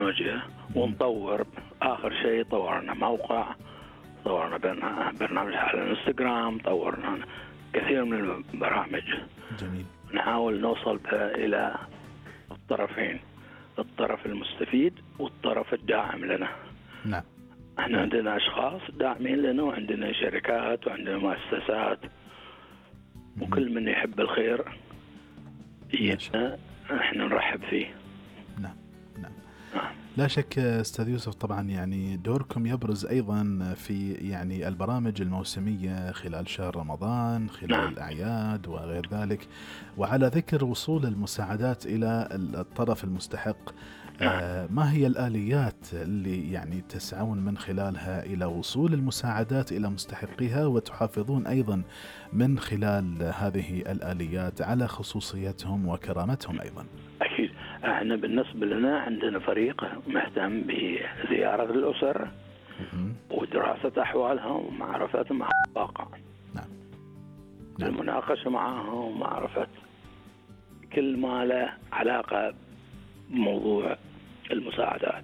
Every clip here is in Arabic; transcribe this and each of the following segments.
التكنولوجيا ونطور. آخر شيء طورنا موقع، طورنا برنامج على الانستغرام، طورنا كثير من البرامج. جميل. نحاول نوصل إلى الطرفين، الطرف المستفيد والطرف الداعم لنا. نعم. احنا عندنا أشخاص داعمين لنا، وعندنا شركات، وعندنا مؤسسات، وكل من يحب الخير احنا نرحب فيه. نعم. نعم. لا شك أستاذ يوسف، طبعا يعني دوركم يبرز أيضا في يعني البرامج الموسمية خلال شهر رمضان، خلال الأعياد وغير ذلك. وعلى ذكر وصول المساعدات إلى الطرف المستحق، ما هي الآليات اللي يعني تسعون من خلالها إلى وصول المساعدات إلى مستحقيها، وتحافظون أيضا من خلال هذه الآليات على خصوصيتهم وكرامتهم أيضا؟ أكيد. احنا بالنسبة لنا عندنا فريق مهتم بزيارة الأسر ودراسة أحوالهم ومعرفتهم مع الواقع. نعم. المناقشة معهم ومعرفة كل ما له علاقة بموضوع المساعدات.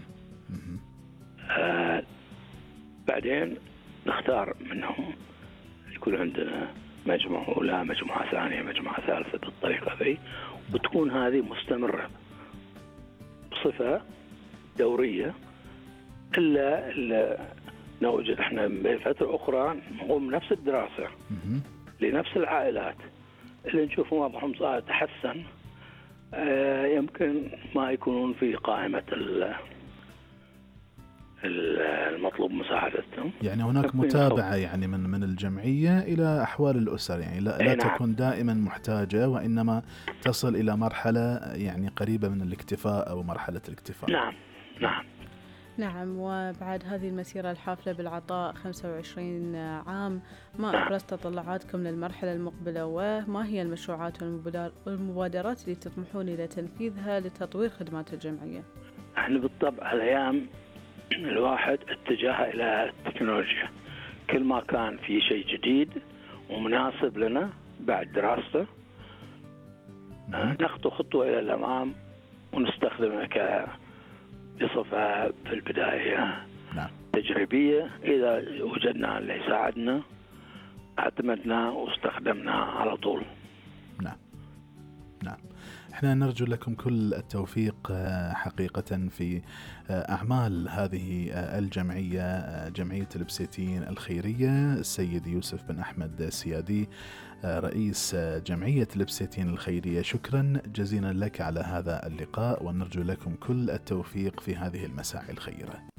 بعدين نختار منهم، يكون عندنا مجموعة أولى، مجموعة ثانية، مجموعة ثالثة، بالطريقة ذي، وتكون هذه مستمرة بصفة دورية. إلا نوجد إحنا بفترة أخرى نقوم نفس الدراسة لنفس العائلات اللي نشوف وضعهم صار تحسن، يمكن ما يكونون في قائمة المطلوب مساعدتهم. يعني هناك متابعة يعني من الجمعية إلى أحوال الأسر، يعني لا تكون دائما محتاجة، وإنما تصل إلى مرحلة يعني قريبة من الاكتفاء أو مرحلة الاكتفاء. نعم. نعم. نعم. وبعد هذه المسيرة الحافلة بالعطاء 25 عام، ما أبرز تطلعاتكم للمرحلة المقبلة، وما هي المشروعات والمبادرات اللي تطمحون إلى تنفيذها لتطوير خدمات الجمعية؟ احنا بالطبع الأيام الواحد اتجاه إلى التكنولوجيا. كل ما كان في شيء جديد ومناسب لنا بعد دراسته نخطو خطوة إلى الأمام ونستخدمه بصفة في البداية تجريبية. إذا وجدنا اللي يساعدنا اعتمدنا واستخدمناه على طول. نعم. احنا نرجو لكم كل التوفيق حقيقة في أعمال هذه الجمعية، جمعية البسيتين الخيرية. السيد يوسف بن أحمد السيادي، رئيس جمعية البسيتين الخيرية، شكرا جزيلا لك على هذا اللقاء، ونرجو لكم كل التوفيق في هذه المساعي الخيرة.